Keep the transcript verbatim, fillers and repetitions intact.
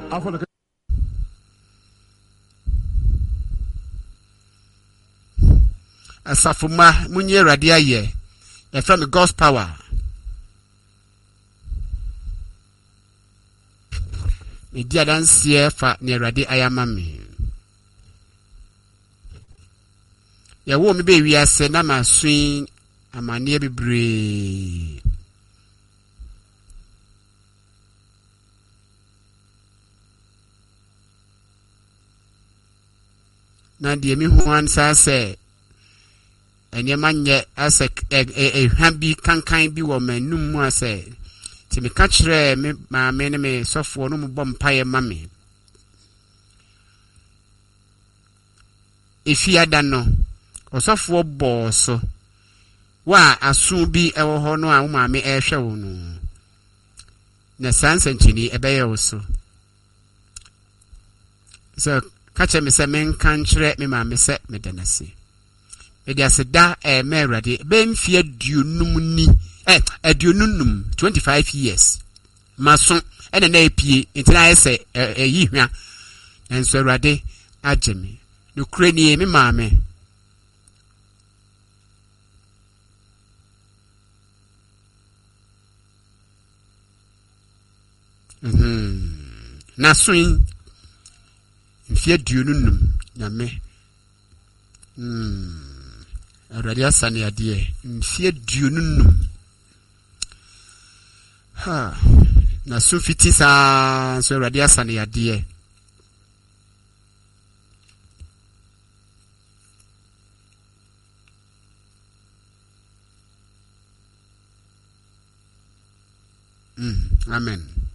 afọ asafuma munye Awurade ayɛ yɛfrɛ me God's power medi adanseɛ fa ne Awurade ayama me yɛwɔ me bɛ wiase na masoe amanneɛ bebree na deɛ me ho ansa sɛ ɛnneɛma nyɛ asɛ ɛhwa bi kankan bi wɔ m'anum mu asɛ nti meka kyerɛ me maame ne me sɔfoɔ no mu bɔ mpaeɛ ma me efiada no ɔsɔfoɔ bɔɔ so wa aso bi ɛwɔ hɔ no a wo maame ɛhwɛ wo no na saa nsɛnkyini ɛbɛyɛ wo so sɛ ka kyerɛ me sɛ menka nkyerɛ me maame sɛ meda n'ase mede aseda ɛma Awurade bɛmfie aduonum ni eh aduonum twenty-five years maso ɛna na epie nti na ayɛ sɛ ɛyi hwa nso Awurade agye me no kure ni me maame mhm na so mfie aduonum nyame mm Awurade asane adeɛ mfie aduonum ha na so fiti saa so Awurade asane adeɛ mm amen.